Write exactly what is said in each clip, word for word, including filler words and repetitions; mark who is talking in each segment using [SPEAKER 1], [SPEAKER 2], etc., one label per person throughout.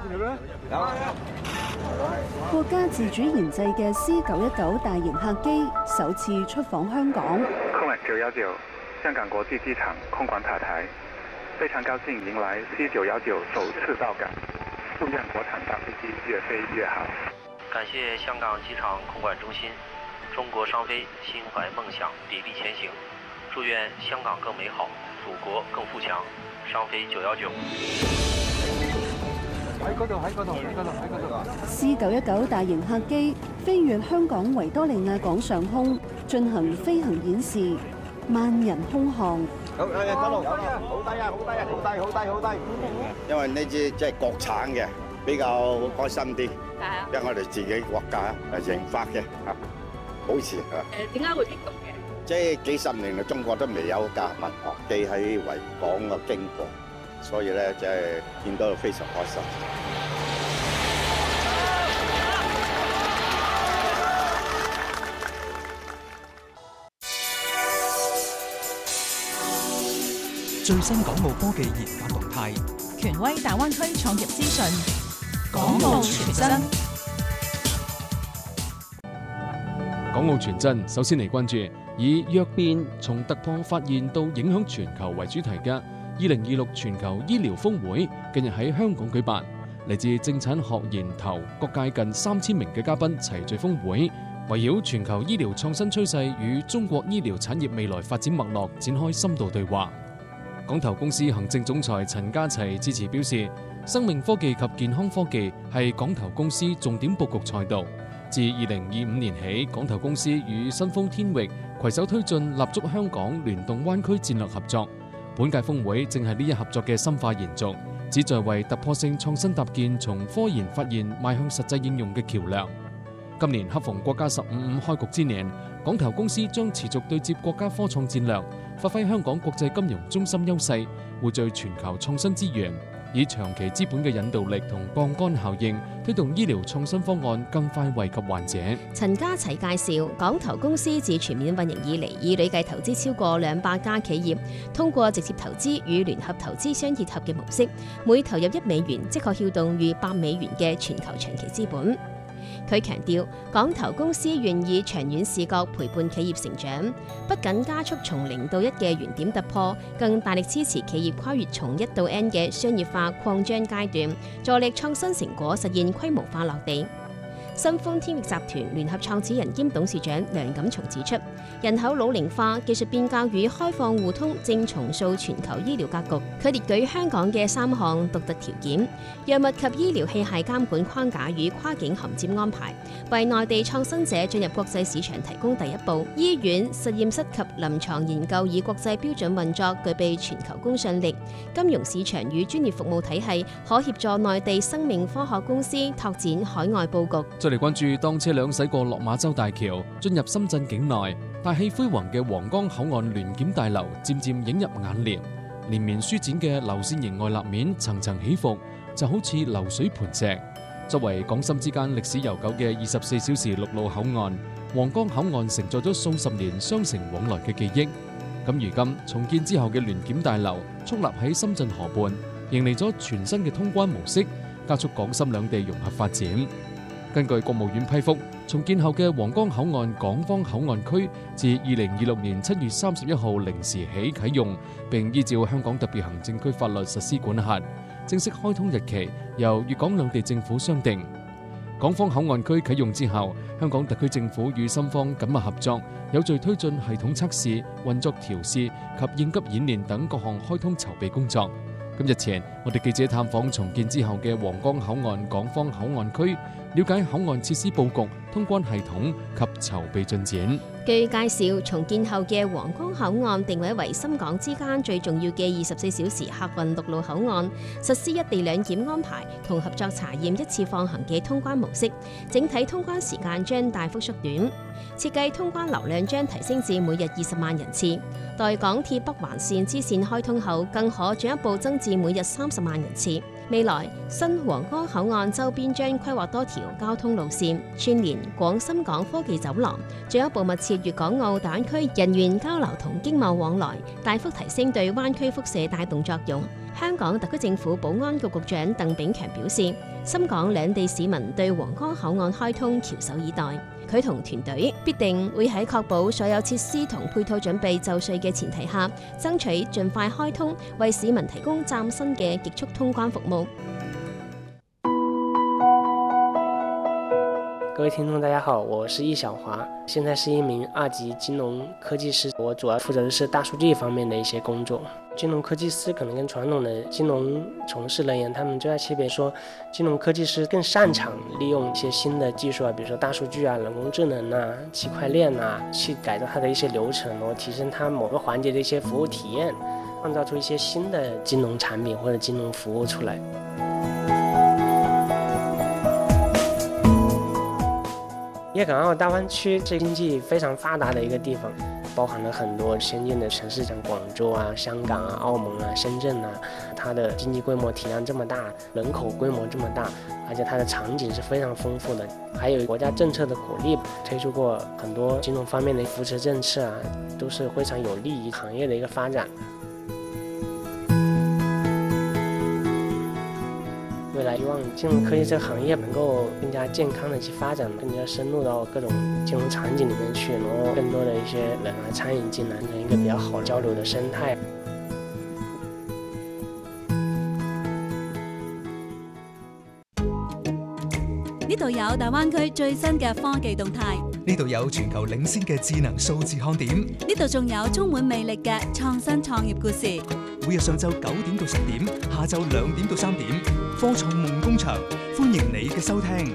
[SPEAKER 1] 國家自主研製嘅 C 九一九大型客機首次出訪香港。
[SPEAKER 2] 空管九一九香港國際機場空管塔台，非常高興迎來 C 九一九首次到港，祝願國產大飛機越飛越好。
[SPEAKER 3] 感謝香港機場空管中心，中國商飛心懷夢想，砥礪前行。祝願香港更美好，祖國更富強。商飛九一九。
[SPEAKER 4] 喺嗰度，喺嗰度，喺嗰度，喺嗰度。
[SPEAKER 1] C 九一九大型客機飛越香港維多利亞港上空，進行飛行演示，萬人空巷。
[SPEAKER 5] 好，誒，嗰度，好低啊，好低啊，好低，好低，好低。因為呢支即係國產嘅，比較開心啲。
[SPEAKER 6] 係啊。
[SPEAKER 5] 因為我哋自己國家係研發嘅，嚇，好似嚇。
[SPEAKER 6] 誒，點解會激動嘅？
[SPEAKER 5] 即係幾十年嚟，中國都未有架民航機喺維港嘅經過，所以咧即係見到非常開心。
[SPEAKER 7] 最新港澳科技研發動態，
[SPEAKER 8] 權威大灣區創業資訊，
[SPEAKER 7] 港澳傳真。
[SPEAKER 9] 港澳傳真首先嚟關注以躍變從突破發現到影響全球為主題嘅二零二六全球醫療峰會，近日喺香港舉辦。嚟自政策學研投各界近三千名嘅嘉賓齊聚峰會，圍繞全球醫療創新趨勢與中國醫療產業未來發展脈絡展開深度對話。港投公司行政總裁陳家齊致辭表示，生命科技及健康科技係港投公司重點佈局賽道。自二零二五年起，港投公司與新豐天域攜手推進立足香港聯動灣區戰略合作。本屆峰會正係呢一合作嘅深化延續，旨在為突破性創新搭建從科研發現邁向實際應用嘅橋樑。今年恰逢國家十五五開局之年，港投公司將持續對接國家科創戰略，發揮香港國際金融中心優勢，匯聚全球創新資源，以長期資本嘅引導力同槓桿效應，推動醫療創新方案更快惠及患者。
[SPEAKER 10] 陳家齊介紹，港投公司自全面運營以嚟，已累計投資超過兩百家企業，通過直接投資與聯合投資相結合嘅模式，每投入一美元，即可撬動逾百美元嘅全球長期資本。佢強調，港投公司願意長遠視角陪伴企業成長，不僅加速從零到一嘅原點突破，更大力支持企業跨越從一到 N 嘅商業化擴張階段，助力創新成果實現規模化落地。新豐天域集團聯合創始人兼董事長梁錦松指出，人口老齡化、技術變革與開放互通正重塑全球醫療格局。佢列舉香港嘅三項獨特條件：藥物及醫療器械監管框架與跨境銜接安排，為內地創新者進入國際市場提供第一步；醫院、實驗室及臨床研究以國際標準運作，具備全球公信力；金融市場與專業服務體系，可協助內地生命科學公司拓展海外佈局。
[SPEAKER 9] 再嚟關注，當車輛駛過落馬洲大橋，進入深圳境內，大氣輝煌嘅皇崗口岸聯檢大樓漸漸映入眼簾，連綿舒展嘅流線型外立面層層起伏，就好似流水磐石。作為港深之間歷史悠久嘅二十四小時陸路口岸，皇崗口岸承載咗數十年雙城往來嘅記憶。咁如今重建之後嘅聯檢大樓矗立喺深圳河畔，迎嚟咗全新嘅通關模式，加速港深兩地融合發展。根據國務院批覆，重建後嘅皇崗口岸港方口岸區自二零二六年七月三十一號零時起啟用，並依照香港特別行政區法律實施管轄。正式開通日期由粵港兩地政府商定。港方口岸區啟用之後，香港特區政府與深方緊密合作，有序推進系統測試、運作調試及應急演練等各項開通籌備工作。今日前，我哋記者探訪重建之後嘅皇崗口岸港方口岸區，了解口岸設施佈局、通關系統及籌備進展。
[SPEAKER 10] 據介紹，重建後嘅皇崗口岸定位為深港之間最重要嘅二十四小時客運陸路口岸，實施一地兩檢安排同合作查驗一次放行嘅通關模式，整體通關時間將大幅縮短。設計通關流量將提升至每日二十萬人次，待港鐵北環線支線開通後，更可進一步增至每日三十萬人次。 未來新皇崗口岸周邊將規劃多條交通路線，串連廣深港科技走廊，進一步密切粵港澳大灣區人員交流同經貿往來，大幅提升對灣區輻射帶動作用。香港特區政府保安局局長鄧炳強表示，深港兩地市民對皇崗口岸開通翹首以待。佢同團隊必定會喺確保所有設施同配套準備就緒嘅前提下，爭取盡快開通，為市民提供嶄新嘅極速通關服務。
[SPEAKER 6] 各位聽眾大家好，我是易小華，現在是一名二級金融科技師，我主要負責的是大數據方面的一些工作。金融科技師可能跟傳統的金融從事人員，他們最大區別說，金融科技師更擅長利用一些新的技術啊，比如說大數據啊、人工智能啊、區塊鏈啊，去改造它的一些流程，然後提升它某個環節的一些服務體驗，創造出一些新的金融產品或者金融服務出來。粵港澳大灣區是經濟非常發達的一個地方，包含了很多先進的城市，像廣州啊、香港啊、澳門啊、深圳啊，它的經濟規模體量這麼大，人口規模這麼大，而且它的場景是非常豐富的，還有國家政策的鼓勵，推出過很多金融方面的扶持政策啊，都是非常有利於行業的一個發展。未來希望金融科技這個行業能夠更加健康的去發展，更加深入到各種金融場景裡面去，然後更多的一些人啊參與進來，成一個比較好交流的生態。
[SPEAKER 11] 呢度有大灣區最新嘅科技動態，
[SPEAKER 7] 呢度有全球領先嘅智能數字看點，
[SPEAKER 11] 呢度仲有充滿魅力嘅創新創業故事。
[SPEAKER 7] 每日上晝九點到十點，下晝兩點到三點，科創夢工場，歡迎你嘅收聽。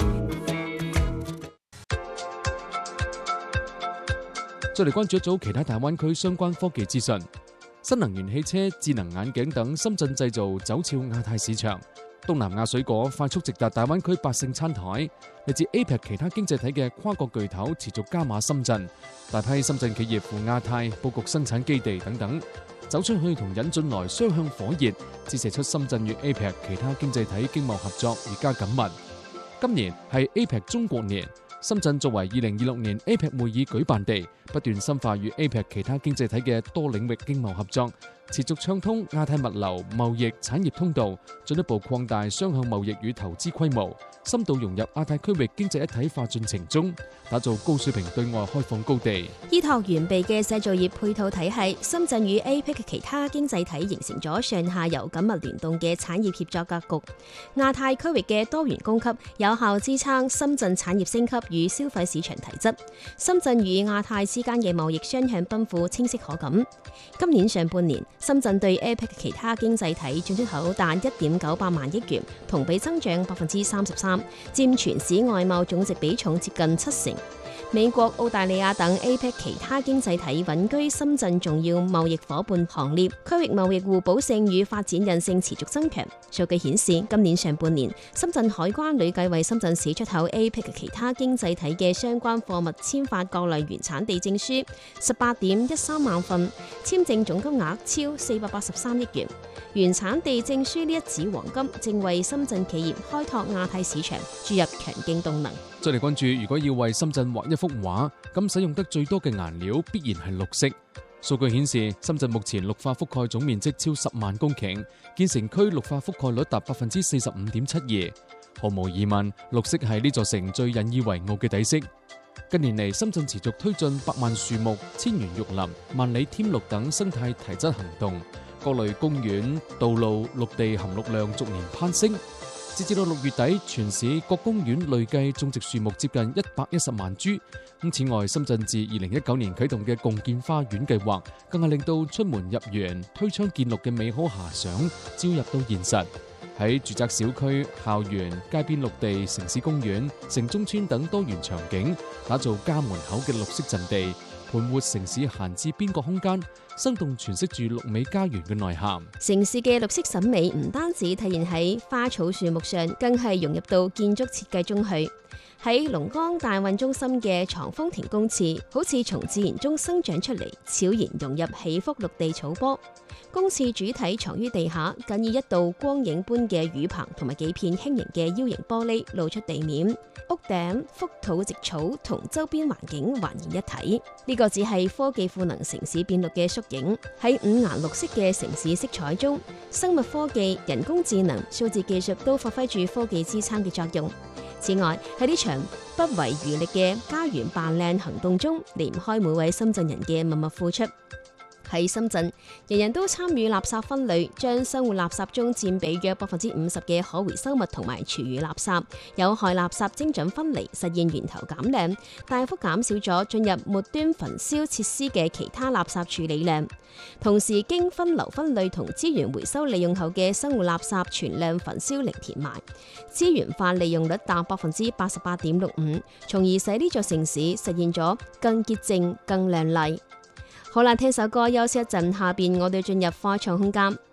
[SPEAKER 9] 再嚟關注一組其他大灣區相關科技資訊，新能源汽車、智能眼鏡等深圳製造走俏亞太市場。東南亞水果快速直達大灣區百姓餐台，嚟自 A P E C 其他經濟體嘅跨國巨頭持續加碼深圳，大批深圳企業赴亞太佈局生產基地等等，走出去同引進來雙向火熱，折射出深圳與 A P E C 其他經濟體經貿合作愈加緊密。今年係 A P E C 中國年，深圳作為二零二六年 A P E C 會議舉辦地，不斷深化與 A P E C 其他經濟體嘅多領域經貿合作，持續暢通亞太物流、貿易、產業通道，進一步擴大雙向貿易與投資規模，深度融入亞太區域經濟一體化進程中，打造高水平對外開放高地。
[SPEAKER 10] 依託完備嘅製造業配套體系，深圳與 A P E C 其他經濟體形成咗上下游緊密聯動嘅產業協作格局。亞太區域嘅多元供給，有效支撐深圳產業升級與消費市場提質。深圳與亞太之間嘅貿易雙向奔赴清晰可感。今年上半年，深圳對 A P E C 其他經濟體進出口達一點九八萬億元，同比增長百分之三十三，佔全市外貿總值比重接近七成。美國、澳大利亞等 A P E C 其他經濟體穩居深圳重要貿易夥伴行列，區域貿易互補性與發展韌性持續增強。數據顯示，今年上半年，深圳海關累計為深圳市出口 A P E C 其他經濟體嘅相關貨物簽發各類原產地證書十八點一三萬份，簽證總金額超四百八十三億元。原產地證書呢一紙黃金，正為深圳企業開拓亞太市場注入強勁動能。
[SPEAKER 9] 再嚟關注，如果要為深圳畫一幅畫，咁使用得最多嘅顏料必然係綠色。數據顯示，深圳目前綠化覆蓋總面積超十萬公頃，建成區綠化覆蓋率達百分之四十五點七二。毫無疑問，綠色係呢座城最引以為傲嘅底色。近年嚟，深圳持續推進百萬樹木、千園玉林、萬里添綠等生態提質行動，各類公園、道路、綠地含綠量逐年攀升。截至到六月底，全市各公園累計種植樹木接近一百一十萬株。此外，深圳自二零一九年啟動嘅共建花園計劃，更係令到出門入園、推窗見綠嘅美好遐想招入到現實。喺住宅小區、校園、街邊綠地、城市公園、城中村等多元場景，打造家門口嘅綠色陣地，盤活城市閒置邊角空間，生動詮釋住綠美家園嘅內涵。
[SPEAKER 10] 城市嘅綠色審美唔單止體現喺花草樹木上，更係融入到建築設計中去。 喺龍崗大運中心嘅藏風亭公廁，好似從自然中生長出嚟，悄然融入起伏綠地草坡。公廁主體藏於地下，僅以一道光影般嘅雨棚同埋幾片輕盈嘅 U 型玻璃露出地面，屋頂覆土植草同周邊環境還原一體。呢個只係科技賦能城市變綠嘅縮影。喺五顏六色嘅城市色彩中，生物科技、人工智能、數字技術都發揮住科技支撐嘅作用。此外，喺呢場不遺餘力嘅家園扮靚行動中，離唔開每位深圳人嘅默默付出。喺深圳，人人都參與垃圾分類，將生活垃圾中佔比約百分之五十嘅可回收物同埋廚餘垃圾、有害垃圾精準分離，實現源頭減量，大幅減少咗進入末端焚燒設施嘅其他垃圾處理量。同時，經分流分類同資源回收利用後嘅生活垃圾全量焚燒零填埋，資源化利用率達百分之八十八點六五，從而使呢座城市實現咗更潔淨、更亮麗。好啦，聽首歌休息一陣，下邊我哋進入科創空間。